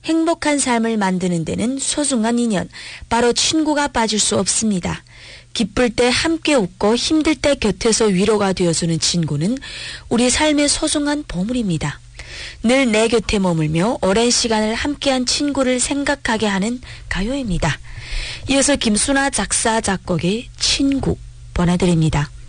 행복한 삶을 만드는 데는 소중한 인연, 바로 친구가 빠질 수 없습니다. 기쁠 때 함께 웃고 힘들 때 곁에서 위로가 되어주는 친구는 우리 삶의 소중한 보물입니다. 늘 내 곁에 머물며 오랜 시간을 함께한 친구를 생각하게 하는 가요입니다. 이어서 김수나 작사 작곡의 친구 보내드립니다.